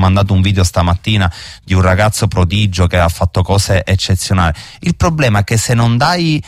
mandato un video stamattina di un ragazzo prodigio che ha fatto cose eccezionali. Il problema è che se non dai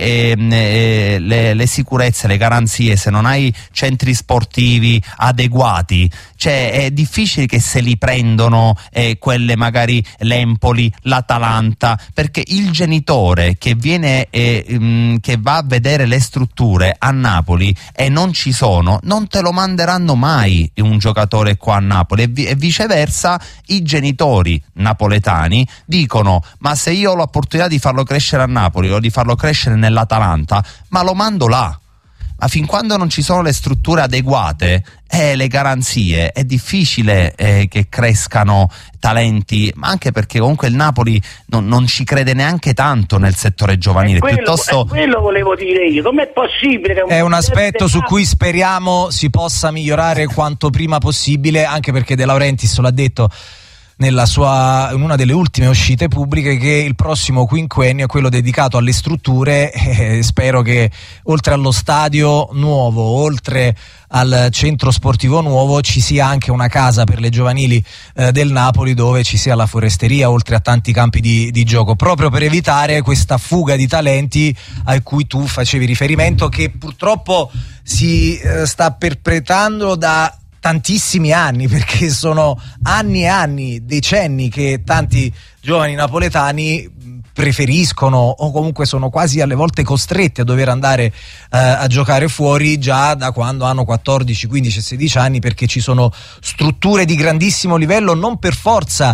le sicurezze, le garanzie, se non hai centri sportivi adeguati, cioè è difficile che se li prendono quelle magari l'Empoli, l'Atalanta, perché il genitore che viene che va a vedere le strutture a Napoli e non ci sono, non te lo manderanno mai un giocatore qua a Napoli, e viceversa i genitori napoletani dicono: ma se io ho l'opportunità di farlo crescere a Napoli o di farlo crescere nell'Atalanta, ma lo mando là. Ma fin quando non ci sono le strutture adeguate, le garanzie, è difficile che crescano talenti, ma anche perché comunque il Napoli non ci crede neanche tanto nel settore giovanile. Quello volevo dire io, com'è possibile che è un aspetto su cui speriamo si possa migliorare quanto prima possibile, anche perché De Laurentiis l'ha detto in una delle ultime uscite pubbliche, che il prossimo quinquennio è quello dedicato alle strutture. Spero che oltre allo stadio nuovo, oltre al centro sportivo nuovo, ci sia anche una casa per le giovanili del Napoli, dove ci sia la foresteria, oltre a tanti campi di gioco, proprio per evitare questa fuga di talenti a cui tu facevi riferimento, che purtroppo si sta perpetrando da tantissimi anni, perché sono anni e anni, decenni che tanti giovani napoletani preferiscono, o comunque sono quasi alle volte costretti a dover andare a giocare fuori già da quando hanno 14, 15, 16 anni, perché ci sono strutture di grandissimo livello, non per forza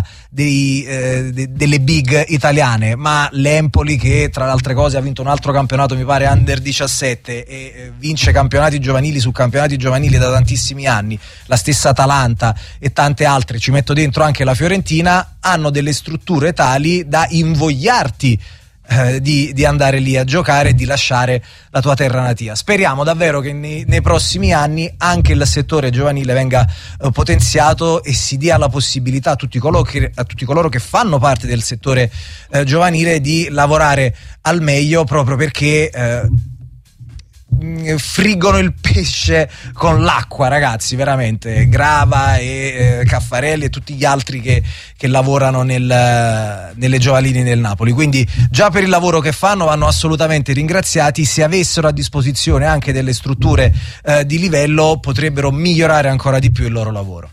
delle big italiane, ma l'Empoli, che tra le altre cose ha vinto un altro campionato, mi pare Under 17, e vince campionati giovanili su campionati giovanili da tantissimi anni, la stessa Atalanta e tante altre, ci metto dentro anche la Fiorentina, hanno delle strutture tali da invogliarti di andare lì a giocare e di lasciare la tua terra natia. Speriamo davvero che nei prossimi anni anche il settore giovanile venga potenziato e si dia la possibilità a tutti coloro che fanno parte del settore giovanile di lavorare al meglio, proprio perché friggono il pesce con l'acqua, ragazzi, veramente. Grava e Caffarelli e tutti gli altri che lavorano nelle giovanili del Napoli, quindi già per il lavoro che fanno vanno assolutamente ringraziati. Se avessero a disposizione anche delle strutture di livello, potrebbero migliorare ancora di più il loro lavoro.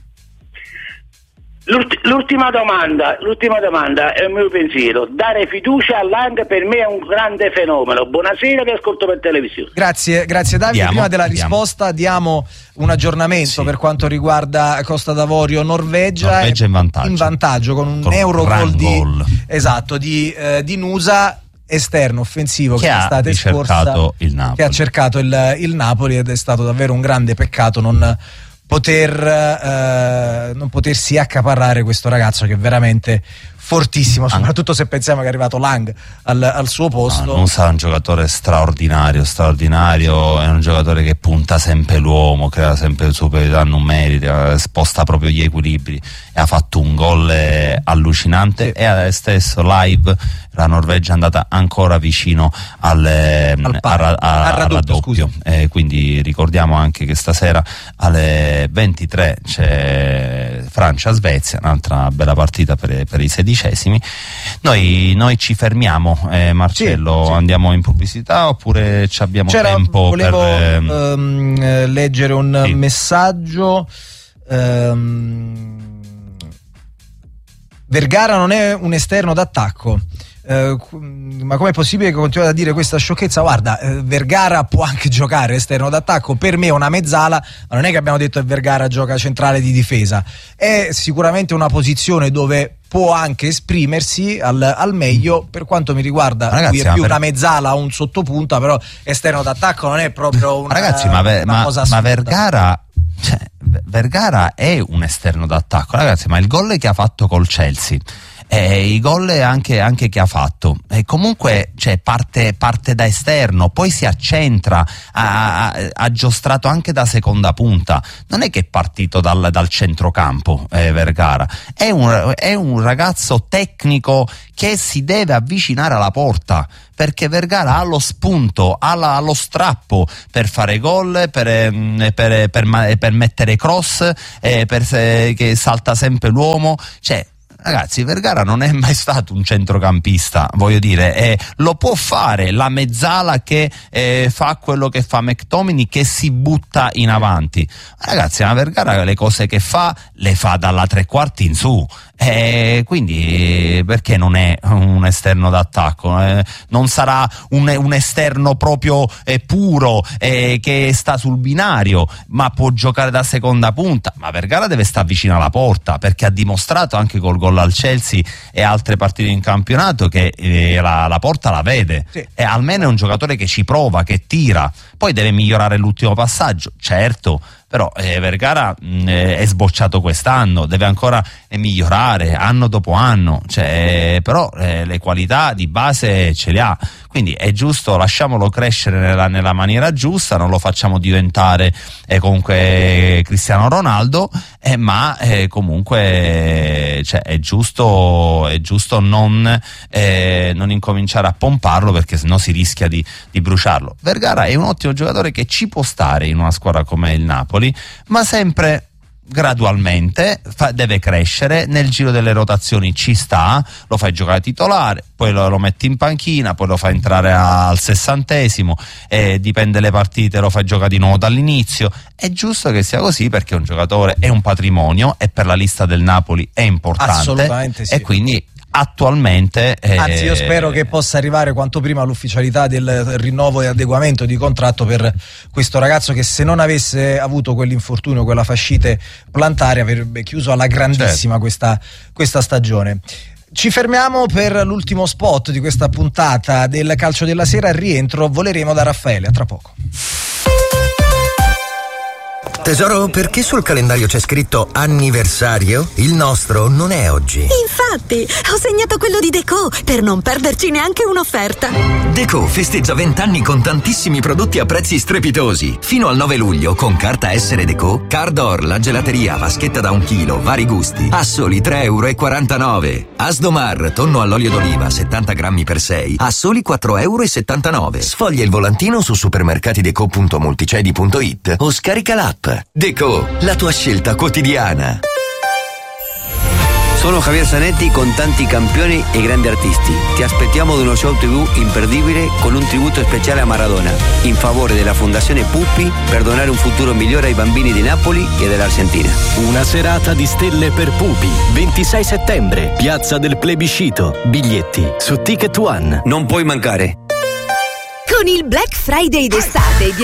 L'ultima domanda è il mio pensiero. Dare fiducia a Lang per me è un grande fenomeno. Buonasera, vi ascolto per televisione. Grazie Davide. Prima della risposta diamo un aggiornamento per quanto riguarda Costa d'Avorio Norvegia in vantaggio con un Eurogol di Nusa, esterno offensivo che l'estate scorsa che ha cercato il Napoli, ed è stato davvero un grande peccato non potersi accaparrare questo ragazzo, che è veramente fortissimo, soprattutto se pensiamo che è arrivato Lang al suo posto. Non sa, un giocatore straordinario, è un giocatore che punta sempre l'uomo, crea sempre superiorità numerica, sposta proprio gli equilibri, e ha fatto un gol allucinante. E adesso stesso live la Norvegia è andata ancora vicino al raddoppio, quindi ricordiamo anche che stasera alle 23 c'è Francia-Svezia, un'altra bella partita per i sedicesimi. Noi ci fermiamo, Marcello, andiamo in pubblicità oppure abbiamo tempo? Volevo leggere un messaggio. Vergara non è un esterno d'attacco. Ma com'è possibile che continuate a dire questa sciocchezza? Guarda, Vergara può anche giocare esterno d'attacco, per me è una mezzala, ma non è che abbiamo detto che Vergara gioca centrale di difesa. È sicuramente una posizione dove può anche esprimersi al meglio. Per quanto mi riguarda, ragazzi, lui è più una mezzala o un sottopunta, però esterno d'attacco non è proprio una, ragazzi, una cosa assurda. Ma Vergara è un esterno d'attacco, ragazzi, ma il gol che ha fatto col Chelsea i gol anche che ha fatto, e comunque parte da esterno, poi si accentra, ha giostrato anche da seconda punta, non è che è partito dal centrocampo. Vergara è un ragazzo tecnico che si deve avvicinare alla porta, perché Vergara ha lo spunto, ha lo strappo per fare gol, per mettere cross, che salta sempre l'uomo, ragazzi, Vergara non è mai stato un centrocampista, voglio dire, lo può fare la mezzala che fa quello che fa McTominay, che si butta in avanti. Ragazzi, ma Vergara le cose che fa le fa dalla tre quarti in su, quindi perché non è un esterno d'attacco? Non sarà un esterno proprio puro, che sta sul binario, ma può giocare da seconda punta. Ma Vergara deve stare vicino alla porta, perché ha dimostrato anche col gol al Chelsea e altre partite in campionato che la porta la vede, sì. E almeno è un giocatore che ci prova, che tira. Poi deve migliorare l'ultimo passaggio, certo, però Vergara è sbocciato quest'anno, deve ancora migliorare anno dopo anno, però le qualità di base ce le ha, quindi è giusto, lasciamolo crescere nella maniera giusta, non lo facciamo diventare comunque Cristiano Ronaldo, ma comunque è giusto non incominciare a pomparlo, perché sennò si rischia di bruciarlo. Vergara è un ottimo giocatore che ci può stare in una squadra come il Napoli, ma sempre gradualmente deve crescere, nel giro delle rotazioni ci sta, lo fai giocare titolare, poi lo metti in panchina, poi lo fai entrare al 60°, dipende le partite, lo fai giocare di nuovo dall'inizio. È giusto che sia così, perché un giocatore è un patrimonio e per la lista del Napoli è importante. Assolutamente sì. E quindi attualmente anzi, io spero che possa arrivare quanto prima l'ufficialità del rinnovo e adeguamento di contratto per questo ragazzo, che se non avesse avuto quell'infortunio, quella fascite plantare, avrebbe chiuso alla grandissima questa stagione. Ci fermiamo per l'ultimo spot di questa puntata del Calcio della Sera. Al rientro voleremo da Raffaele, a tra poco. Tesoro, perché sul calendario c'è scritto anniversario? Il nostro non è oggi. Infatti, ho segnato quello di Decaux per non perderci neanche un'offerta. Decaux festeggia 20 anni con tantissimi prodotti a prezzi strepitosi. Fino al 9 luglio, con carta essere Decaux, Cardor, la gelateria, vaschetta da 1 chilo, vari gusti, a soli €3,49. Asdomar, tonno all'olio d'oliva, 70 grammi per 6, a soli €4,79. Sfoglia il volantino su supermercatideco.multicedi.it o scarica l'app. Decaux, la tua scelta quotidiana. Sono Javier Zanetti con tanti campioni e grandi artisti. Ti aspettiamo ad uno show TV imperdibile con un tributo speciale a Maradona, in favore della Fondazione Pupi, per donare un futuro migliore ai bambini di Napoli e dell'Argentina. Una serata di stelle per Pupi, 26 settembre, Piazza del Plebiscito. Biglietti su Ticket One. Non puoi mancare. Con il Black Friday d'estate